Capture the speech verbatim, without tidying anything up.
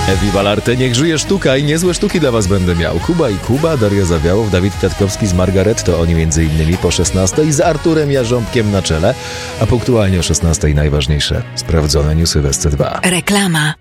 Ewi Valarte, niech żyje sztuka i niezłe sztuki dla was będę miał. Kuba i Kuba, Daria Zawiałow, Dawid Kwiatkowski z Margaret, to oni między innymi po szesnastej z Arturem Jarząbkiem na czele, a punktualnie o szesnastej najważniejsze sprawdzone newsy w S C dwa. Reklama.